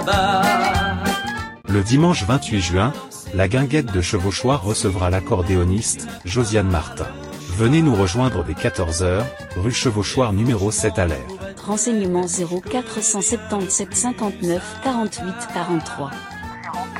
Le dimanche 28 juin, la guinguette de Chevauchoir recevra l'accordéoniste, Josiane Martin. Venez nous rejoindre dès 14 h, rue Chevauchoir numéro 7 à l'Air. Renseignements 0477 59 48 43.